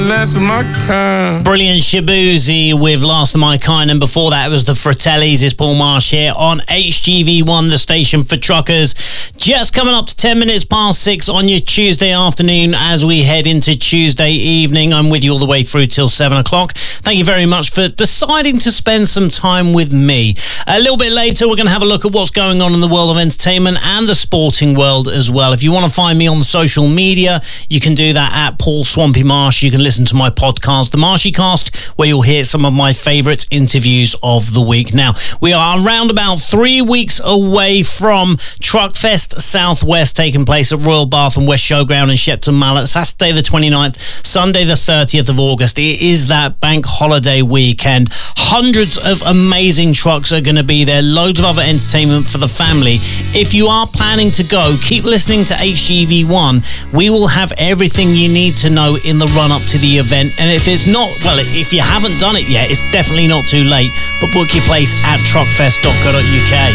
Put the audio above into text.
Last of my kind. Brilliant Shabuzi with Last of My Kind, and before that it was the Fratellis. It's Paul Marsh here on HGV1, the station for truckers. Just coming up to 10 minutes past 6 on your Tuesday afternoon as we head into Tuesday evening. I'm with you all the way through till 7 o'clock. Thank you very much for deciding to spend some time with me. A little bit later, we're going to have a look at what's going on in the world of entertainment and the sporting world as well. If you want to find me on social media, you can do that at Paul Swampy Marsh. You can listen to my podcast, The Marshy Cast, where you'll hear some of my favourite interviews of the week. Now, we are around about 3 weeks away from Truckfest Southwest, taking place at Royal Bath and West Showground in Shepton Mallet, Saturday the 29th, Sunday the 30th of August. It is that bank holiday weekend. Hundreds of amazing trucks are going to be there, loads of other entertainment for the family. If you are planning to go, keep listening to HGV1. We will have everything you need to know in the run-up to the event. And if it's not, well, if you haven't done it yet, it's definitely not too late, but book your place at truckfest.co.uk.